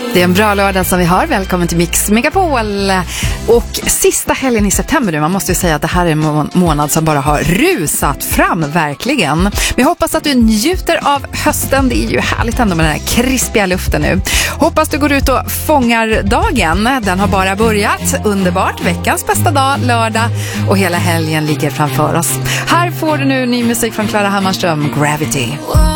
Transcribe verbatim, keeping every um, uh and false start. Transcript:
Det är en bra lördag som vi har. Välkommen till Mix Megapol. Och sista helgen i september nu. Man måste ju säga att det här är en må- månad som bara har rusat fram, verkligen. Men jag hoppas att du njuter av hösten. Det är ju härligt ändå med den här krispiga luften nu. Hoppas du går ut och fångar dagen. Den har bara börjat. Underbart. Veckans bästa dag, lördag. Och hela helgen ligger framför oss. Här får du nu ny musik från Klara Hammarström, Gravity.